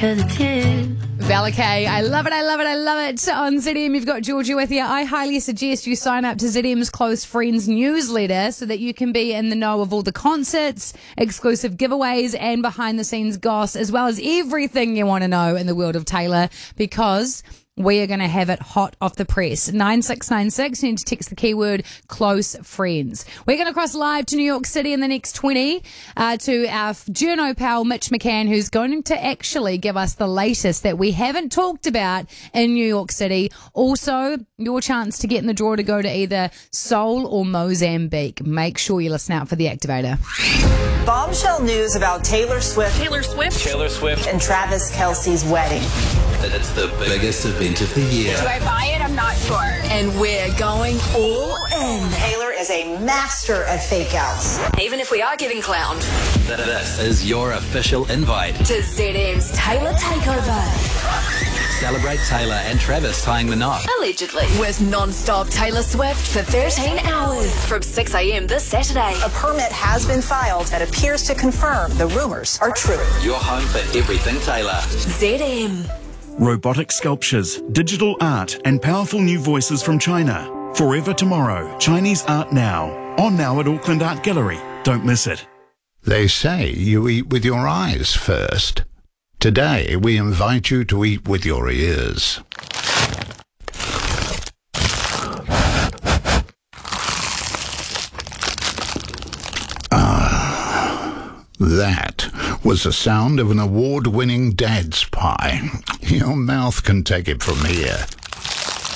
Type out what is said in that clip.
'cause it's you. Valakay, I love it, I love it, I love it. On ZM, you've got Georgia with you. I highly suggest you sign up to ZM's Close Friends newsletter so that you can be in the know of all the concerts, exclusive giveaways, and behind-the-scenes goss, as well as everything you want to know in the world of Taylor, because we are going to have it hot off the press. 9696, you need to text the keyword close friends. We're going to cross live to New York City in the next 20 to our journo pal Mitch McCann, who's going to actually give us the latest that we haven't talked about in New York City. Also, your chance to get in the draw to go to either Seoul or Mozambique. Make sure you listen out for the activator. Bombshell news about Taylor Swift and Travis Kelce's wedding. It's the biggest event of the year. Do I buy it? I'm not sure. And we're going all in. Taylor is a master at fake outs. Even if we are getting clowned. This is your official invite To ZM's Taylor Takeover. Celebrate Taylor and Travis tying the knot. Allegedly. With non-stop Taylor Swift for 13 hours. From 6 a.m. this Saturday. A permit has been filed that appears to confirm the rumors are true. Your home for everything Taylor. ZM. Robotic sculptures, digital art, and powerful new voices from China. Forever Tomorrow, Chinese Art Now. On now at Auckland Art Gallery. Don't miss it. They say you eat with your eyes first. Today, we invite you to eat with your ears. That was the sound of an award-winning dad's pie. Your mouth can take it from here.